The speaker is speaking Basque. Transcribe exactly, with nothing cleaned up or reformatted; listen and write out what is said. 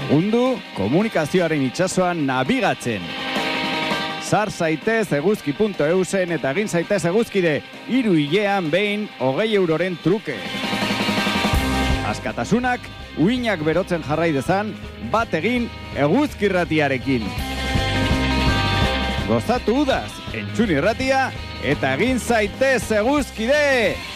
Lagundu komunikazioaren itsasoan nabigatzen. Sar zaitez eguzki puntu eusen eta egin zaitez eguzkide hiru hilean behin hogei euroren truke. Askatasunak uinak berotzen jarrai dezan, bat egin eguzki irratiarekin. Gozatu udaz, entzun irratia eta egin zaitez eguzkide!